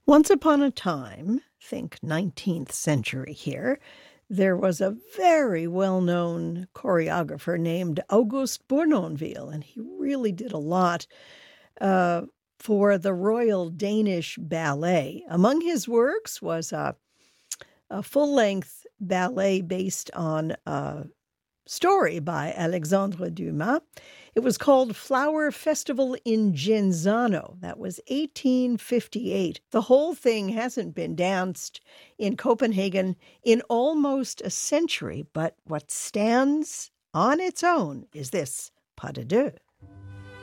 Once upon a time, think 19th century here, there was a very well-known choreographer named Auguste Bournonville, and he really did a lot uh, for the Royal Danish Ballet. Among his works was a full-length ballet based on a story by Alexandre Dumas. It was called Flower Festival in Genzano. That was 1858. The whole thing hasn't been danced in Copenhagen in almost a century, but what stands on its own is this pas de deux.